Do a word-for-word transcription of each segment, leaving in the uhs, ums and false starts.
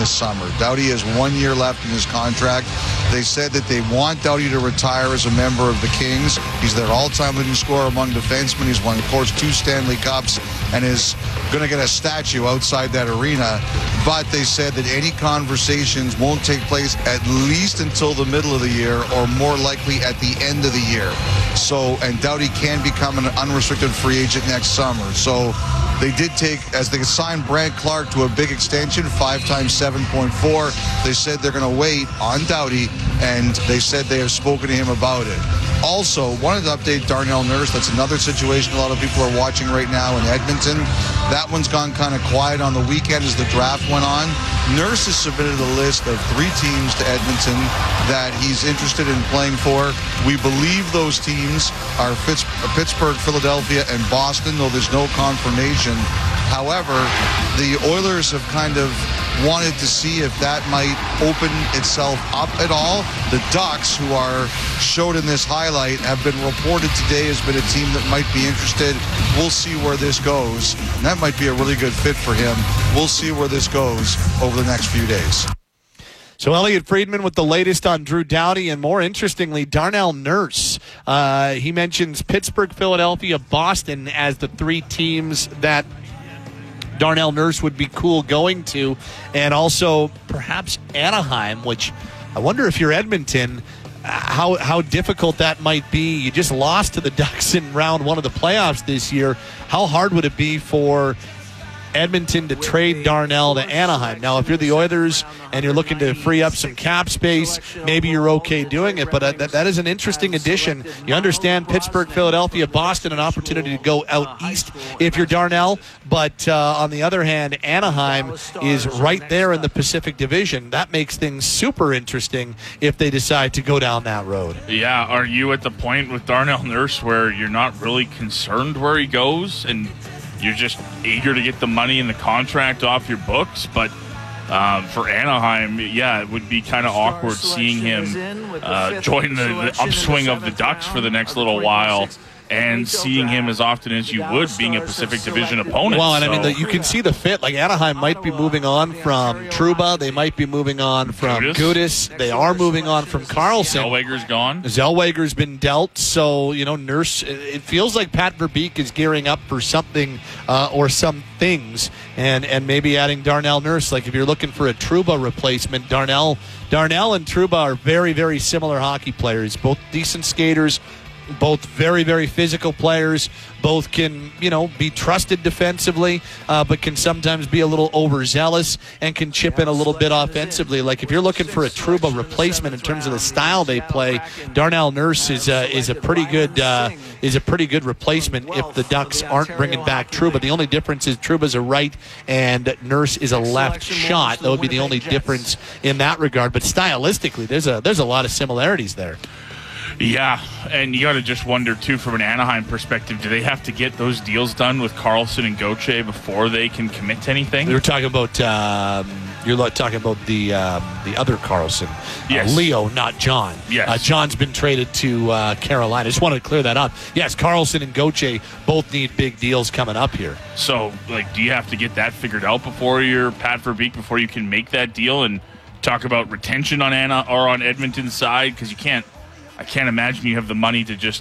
this summer. Doughty has one year left in his contract. They said that they want Doughty to retire as a member of the Kings. He's their all-time leading scorer among defensemen. He's won, of course, two Stanley Cups and is going to get a statue outside that arena. But they said that any conversations won't take place at least until the middle of the year, or more likely at the end of the year. So, and Doughty can become an unrestricted free agent next summer. So they did take, as they signed Brant Clark to a big extension, five times seven point four. They said they're going to wait on Doughty, and they said they have spoken to him about it. Also, wanted to update Darnell Nurse. That's another situation a lot of people are watching right now in Edmonton. That one's gone kind of quiet on the weekend as the draft went on. Nurse has submitted a list of three teams to Edmonton that he's interested in playing for. We believe those teams are Fitz- Pittsburgh, Philadelphia, and Boston, though there's no confirmation. However, the Oilers have kind of wanted to see if that might open itself up at all. The Ducks, who are showed in this highlight, have been reported today as been a team that might be interested. We'll see where this goes. And that might be a really good fit for him. We'll see where this goes over the next few days. So Elliot Friedman with the latest on Drew Doughty, and more interestingly, Darnell Nurse. Uh, he mentions Pittsburgh, Philadelphia, Boston as the three teams that Darnell Nurse would be cool going to, and also perhaps Anaheim, which I wonder if you're Edmonton, how how difficult that might be. You just lost to the Ducks in round one of the playoffs this year. How hard would it be for Edmonton to trade Darnell to Anaheim? Now, if you're the Oilers and you're looking to free up some cap space, maybe you're okay doing it, but uh, that, that is an interesting addition. You understand Pittsburgh, Philadelphia, Boston, an opportunity to go out east if you're Darnell, but uh, on the other hand, Anaheim is right there in the Pacific Division. That makes things super interesting if they decide to go down that road. Yeah, are you at the point with Darnell Nurse where you're not really concerned where he goes, and you're just eager to get the money and the contract off your books? But um, for Anaheim, yeah, it would be kind of awkward seeing him uh, join the, the upswing of the Ducks for the next little while, and seeing him as often as you would being a Pacific Division opponent. Well, and so. I mean, the, you can see the fit. Like, Anaheim might be moving on from Trouba. They might be moving on from Gudas. They are moving on from Carlson. Zellweger's gone. Zellweger's been dealt. So, you know, Nurse, it feels like Pat Verbeek is gearing up for something uh, or some things, and, and maybe adding Darnell Nurse. Like, if you're looking for a Trouba replacement, Darnell, Darnell and Trouba are very, very similar hockey players, both decent skaters, both very, very physical players. Both can, you know, be trusted defensively, uh, but can sometimes be a little overzealous and can chip in a little bit offensively. Like, if you're looking for a Trouba replacement in terms of the style they play, Darnell Nurse is a, is a pretty good uh, is a pretty good replacement if the Ducks aren't bringing back Trouba. The only difference is Trouba's a right and Nurse is a left shot. That would be the only difference in that regard. But stylistically, there's a there's a lot of similarities there. Yeah, and you got to just wonder, too, from an Anaheim perspective, do they have to get those deals done with Carlson and Gauthier before they can commit to anything? You're talking about um, you're talking about the um, the other Carlson, yes. uh, Leo, not John. Yes, uh, John's been traded to uh, Carolina. I just wanted to clear that up. Yes, Carlson and Gauthier both need big deals coming up here. So, like, do you have to get that figured out before you're Pat Verbeek, before you can make that deal and talk about retention on Anna or on Edmonton's side? Because you can't. I can't imagine you have the money to just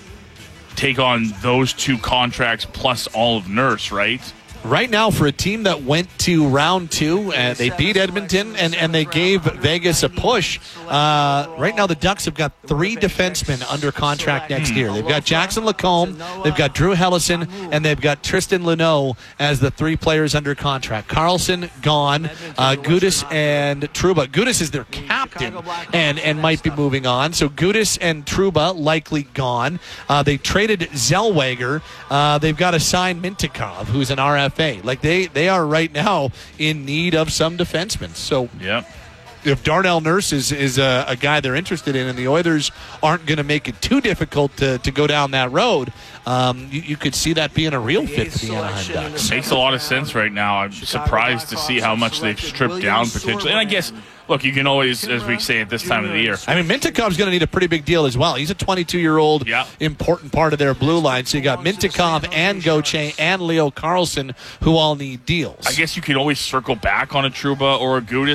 take on those two contracts plus all of Nurse, right? Right now, for a team that went to round two, uh, they beat Edmonton, and, and they gave Vegas a push. Uh, right now, the Ducks have got three defensemen under contract next year. They've got Jackson Lacombe, they've got Drew Hellison, and they've got Tristan Luneau as the three players under contract. Carlson gone, uh, Gudas and Trouba. Gudas is their captain and, and might be moving on. So Gudas and Trouba likely gone. Uh, they traded Zellweger. Uh, they've got to sign Mintikov, who's an R F A. Like, they, they are right now in need of some defensemen. So, yep. If Darnell Nurse is, is a, a guy they're interested in, and the Oilers aren't going to make it too difficult to, to go down that road, um, you, you could see that being a real fit for the Anaheim Ducks. Makes a lot of sense right now. I'm surprised to see how much they've stripped down potentially. And I guess, look, you can always, as we say at this time of the year. I mean, Mintikov's going to need a pretty big deal as well. He's a twenty-two-year-old yeah. important part of their blue line. So you got Mintikov and Gauthier and Leo Carlson, who all need deals. I guess you could always circle back on a Trouba or a Gudas